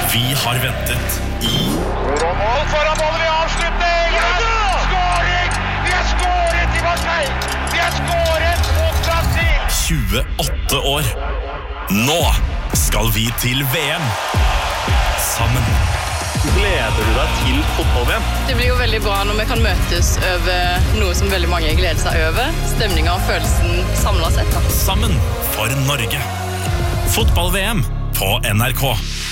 Vi har ventet i Mål foran målet ved avslutning! Skåring! Vi har skåret i Marseille! Vi har skåret mot Brasil! 28 år. Nå skal vi til VM. Sammen. Gleder du deg til fotball-VM? Det blir jo veldig bra når vi kan møtes over noe som veldig mange gleder seg over. Stemningen og følelsen samlet sett. Sammen for Norge. Fotball-VM på NRK.